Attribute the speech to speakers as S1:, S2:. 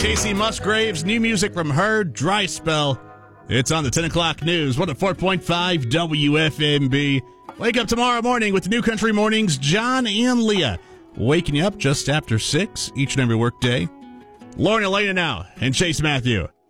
S1: Casey Musgraves, new music from her, Dry Spell. It's on the 10 o'clock news, 104.5 WFMB. Wake up tomorrow morning with the New Country Mornings, John and Leah. Waking you up just after 6 each and every workday. Lauren Elena now and Chase Matthew.